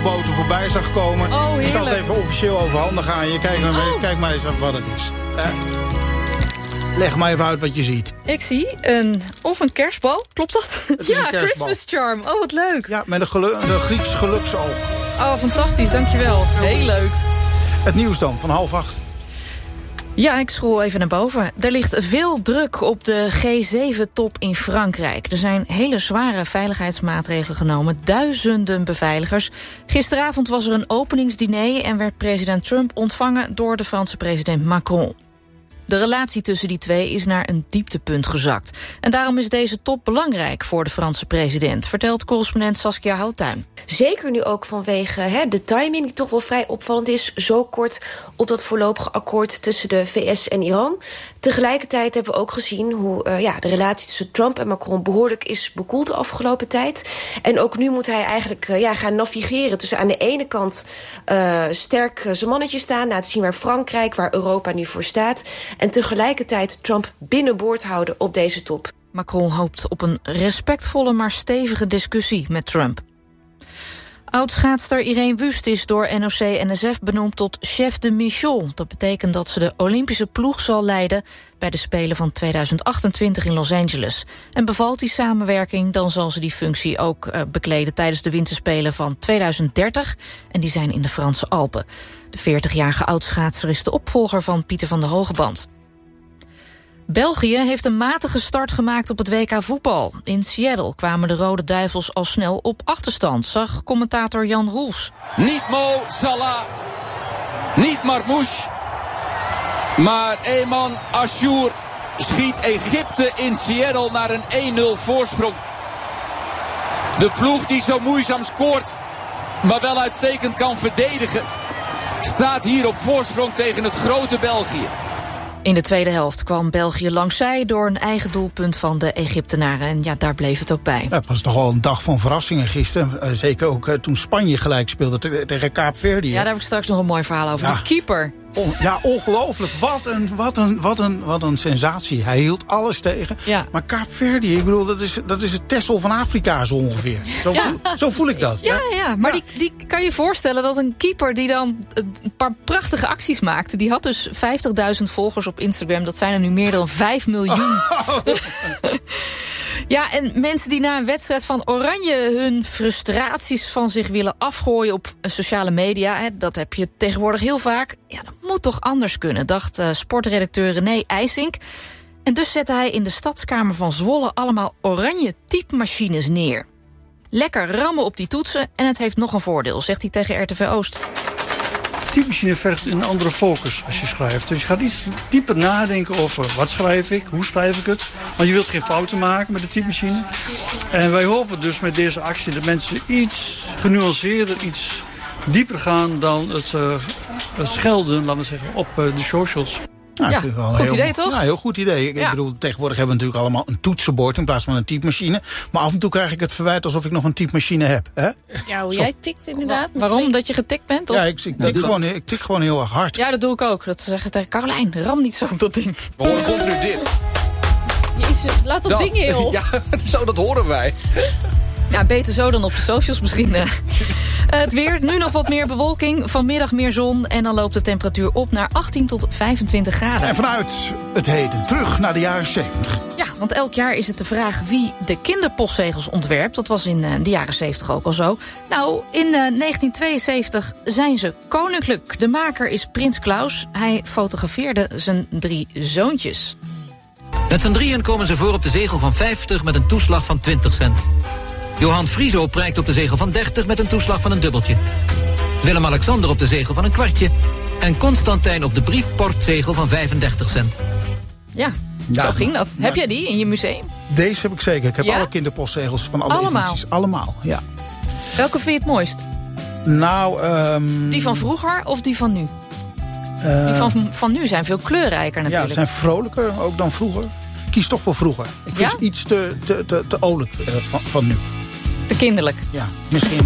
boten voorbij zag komen. Oh, ik zal het heerlijk. even officieel overhandigen aan je. Kijk maar eens wat het is. Leg maar even uit wat je ziet. Ik zie een kerstbal, klopt dat? is een kerstbal. Christmas charm. Oh, wat leuk. Ja, met een Grieks geluksoog. Oh, fantastisch, dankjewel. Heel leuk. Het nieuws dan, van 7:30. Ja, ik scroll even naar boven. Er ligt veel druk op de G7-top in Frankrijk. Er zijn hele zware veiligheidsmaatregelen genomen. Duizenden beveiligers. Gisteravond was er een openingsdiner en werd president Trump ontvangen door de Franse president Macron. De relatie tussen die twee is naar een dieptepunt gezakt. En daarom is deze top belangrijk voor de Franse president, vertelt correspondent Saskia Houttuin. Zeker nu ook vanwege de timing die toch wel vrij opvallend is. Zo kort op dat voorlopige akkoord tussen de VS en Iran. Tegelijkertijd hebben we ook gezien hoe de relatie tussen Trump en Macron behoorlijk is bekoeld de afgelopen tijd. En ook nu moet hij eigenlijk gaan navigeren tussen aan de ene kant sterk zijn mannetje staan, laten zien waar Frankrijk, waar Europa nu voor staat. En tegelijkertijd Trump binnenboord houden op deze top. Macron hoopt op een respectvolle maar stevige discussie met Trump. Oud-schaatster Irene Wust is door NOC-NSF benoemd tot chef de mission. Dat betekent dat ze de Olympische ploeg zal leiden bij de Spelen van 2028 in Los Angeles. En bevalt die samenwerking, dan zal ze die functie ook bekleden tijdens de winterspelen van 2030. En die zijn in de Franse Alpen. De 40-jarige oud-schaatser is de opvolger van Pieter van der Hogeband. België heeft een matige start gemaakt op het WK voetbal. In Seattle kwamen de Rode Duivels al snel op achterstand, zag commentator Jan Roels. Niet Mo Salah, niet Marmouche, maar Ayman Ashour schiet Egypte in Seattle naar een 1-0 voorsprong. De ploeg die zo moeizaam scoort, maar wel uitstekend kan verdedigen, staat hier op voorsprong tegen het grote België. In de tweede helft kwam België langzij door een eigen doelpunt van de Egyptenaren. En ja, daar bleef het ook bij. Ja, het was toch wel een dag van verrassingen gisteren. Zeker ook toen Spanje gelijk speelde tegen Kaapverdië. Ja, daar heb ik straks nog een mooi verhaal over. Ja. De keeper. Ja, ongelooflijk. Wat een sensatie. Hij hield alles tegen. Ja. Maar Kaapverdië, ik bedoel, dat is het Texel van Afrika zo ongeveer. Zo voel ik dat. Ja, maar die kan je voorstellen dat een keeper die dan een paar prachtige acties maakte. Die had dus 50.000 volgers op Instagram. Dat zijn er nu meer dan 5 miljoen. Ja, en mensen die na een wedstrijd van Oranje hun frustraties van zich willen afgooien op sociale media, dat heb je tegenwoordig heel vaak. Ja, dat moet toch anders kunnen, dacht sportredacteur René IJsink. En dus zette hij in de Stadskamer van Zwolle allemaal oranje typemachines neer. Lekker rammen op die toetsen en het heeft nog een voordeel, zegt hij tegen RTV Oost. Typemachine vergt een andere focus als je schrijft. Dus je gaat iets dieper nadenken over wat schrijf ik, hoe schrijf ik het. Want je wilt geen fouten maken met de typemachine. En wij hopen dus met deze actie dat mensen iets genuanceerder, iets dieper gaan dan het schelden, laten we zeggen, op de socials. Nou, Ja, goed idee toch? Ja, heel goed idee. Ik bedoel, tegenwoordig hebben we natuurlijk allemaal een toetsenbord in plaats van een typemachine. Maar af en toe krijg ik het verwijt alsof ik nog een typemachine heb. Hè? Ja, hoe jij tikt inderdaad. Waarom? Dat je getikt bent? Of? Ja, ik tik gewoon heel erg hard. Ja, dat doe ik ook. Dat zeggen ze tegen Carolijn, ram niet zo op dat ding. We horen continu dit. Jezus, laat dat ding heel. Ja, zo dat horen wij. Ja, beter zo dan op de socials misschien. Het weer, nu nog wat meer bewolking. Vanmiddag meer zon en dan loopt de temperatuur op naar 18 tot 25 graden. En vanuit het heden terug naar de jaren 70. Ja, want elk jaar is het de vraag wie de kinderpostzegels ontwerpt. Dat was in de jaren 70 ook al zo. Nou, in 1972 zijn ze koninklijk. De maker is Prins Klaus. Hij fotografeerde zijn 3 zoontjes. Met z'n drieën komen ze voor op de zegel van 50 met een toeslag van 20 cent. Johan Frieso prijkt op de zegel van 30 met een toeslag van een dubbeltje. Willem-Alexander op de zegel van een kwartje. En Constantijn op de briefportzegel van 35 cent. Ja, zo ging dat. Heb jij die in je museum? Deze heb ik zeker. Ik heb alle kinderpostzegels van alle edities. Allemaal, ja. Welke vind je het mooist? Nou, die van vroeger of die van nu? Die van nu zijn veel kleurrijker natuurlijk. Ja, het zijn vrolijker ook dan vroeger. Ik kies toch wel vroeger. Ik vind ze iets te olijk van nu. Te kinderlijk. Ja, misschien